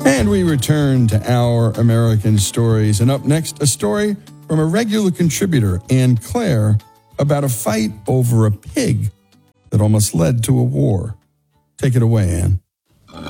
And we return to Our American Stories. And up next, a story from a regular contributor, Anne Claire, about a fight over a pig that almost led to a war. Take it away, Anne.